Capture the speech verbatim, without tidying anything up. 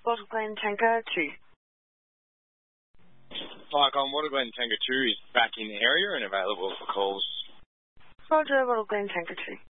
Water Glen Tanker two. Flycom Water Glen Tanker two is back in the area and available for calls. Roger, Water Glen Tanker two.